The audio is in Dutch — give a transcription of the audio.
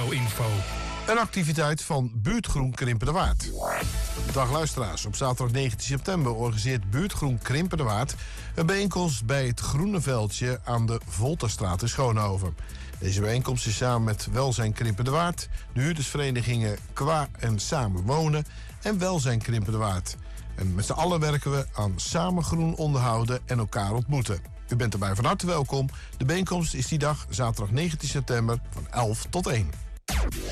regio-info. Een activiteit van Buurtgroen Krimpenderwaard. Dag luisteraars, op zaterdag 19 september organiseert Buurtgroen Krimpenderwaard een bijeenkomst bij het Groene Veldje aan de Volterstraat in Schoonhoven. Deze bijeenkomst is samen met Welzijn Krimpenderwaard, de huurdersverenigingen Qua en Samen Wonen en Welzijn Krimpenderwaard. En met z'n allen werken we aan samen groen onderhouden en elkaar ontmoeten. U bent erbij van harte welkom. De bijeenkomst is die dag, zaterdag 19 september, van 11 tot 1.